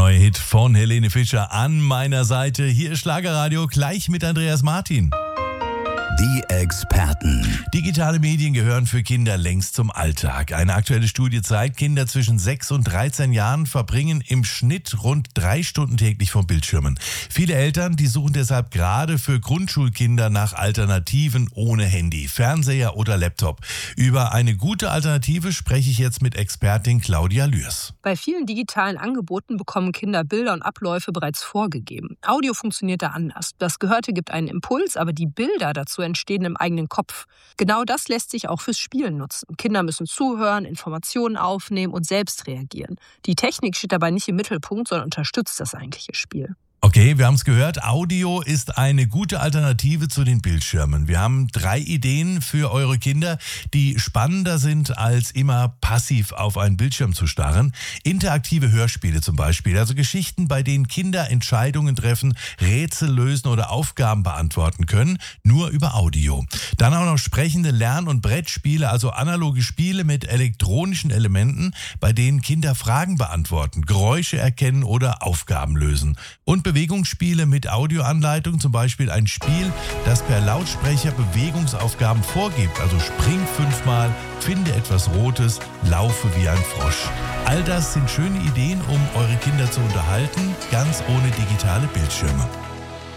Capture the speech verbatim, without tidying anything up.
neue Hit von Helene Fischer an meiner Seite. Hier ist Schlagerradio, gleich mit Andreas Martin. Die Experten. Digitale Medien gehören für Kinder längst zum Alltag. Eine aktuelle Studie zeigt, Kinder zwischen sechs und dreizehn Jahren verbringen im Schnitt rund drei Stunden täglich vor Bildschirmen. Viele Eltern, die suchen deshalb gerade für Grundschulkinder nach Alternativen ohne Handy, Fernseher oder Laptop. Über eine gute Alternative spreche ich jetzt mit Expertin Claudia Lührs. Bei vielen digitalen Angeboten bekommen Kinder Bilder und Abläufe bereits vorgegeben. Audio funktioniert da anders. Das Gehörte gibt einen Impuls, aber die Bilder dazu entstehen im eigenen Kopf. Genau das lässt sich auch fürs Spielen nutzen. Kinder müssen zuhören, Informationen aufnehmen und selbst reagieren. Die Technik steht dabei nicht im Mittelpunkt, sondern unterstützt das eigentliche Spiel. Okay, wir haben es gehört, Audio ist eine gute Alternative zu den Bildschirmen. Wir haben drei Ideen für eure Kinder, die spannender sind, als immer passiv auf einen Bildschirm zu starren. Interaktive Hörspiele zum Beispiel, also Geschichten, bei denen Kinder Entscheidungen treffen, Rätsel lösen oder Aufgaben beantworten können, nur über Audio. Dann auch noch sprechende Lern- und Brettspiele, also analoge Spiele mit elektronischen Elementen, bei denen Kinder Fragen beantworten, Geräusche erkennen oder Aufgaben lösen. Und Bewegungsspiele mit Audioanleitung, zum Beispiel ein Spiel, das per Lautsprecher Bewegungsaufgaben vorgibt, also spring fünfmal, finde etwas Rotes, laufe wie ein Frosch. All das sind schöne Ideen, um eure Kinder zu unterhalten, ganz ohne digitale Bildschirme.